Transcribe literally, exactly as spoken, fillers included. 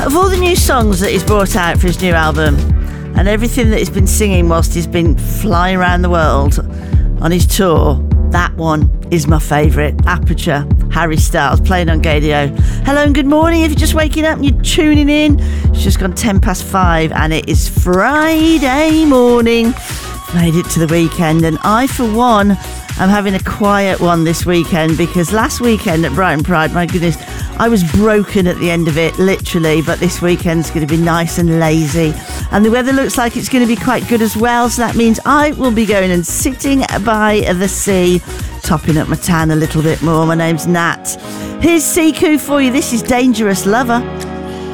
Of all the new songs that he's brought out for his new album and everything that he's been singing whilst he's been flying around the world on his tour, that one is my favourite. Aperture, Harry Styles, playing on Gadio. Hello and good morning. If you're just waking up and you're tuning in, it's just gone ten past five and it is Friday morning. Made it to the weekend, and I, for one, am having a quiet one this weekend because last weekend at Brighton Pride, my goodness, I was broken at the end of it, literally, but this weekend's going to be nice and lazy. And the weather looks like it's going to be quite good as well, so that means I will be going and sitting by the sea, topping up my tan a little bit more. My name's Nat. Here's Siku for you. This is Dangerous Lover.